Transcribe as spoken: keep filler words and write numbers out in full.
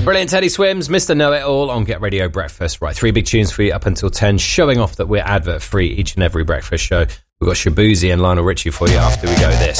Brilliant. Teddy Swims, Mister Know-It-All on Get Radio Breakfast. Right, three big tunes for you up until ten, showing off that we're advert-free each and every breakfast show. We've got Shabuzi and Lionel Richie for you after we go this.